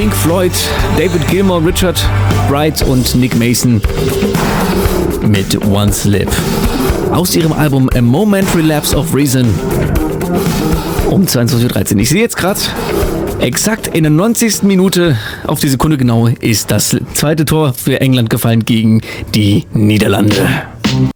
Pink Floyd, David Gilmour, Richard Wright und Nick Mason mit One Slip. Aus ihrem Album A Momentary Lapse of Reason um 22.13 Uhr. Ich sehe jetzt gerade, exakt in der 90. Minute, auf die Sekunde genau, ist das zweite Tor für England gefallen gegen die Niederlande.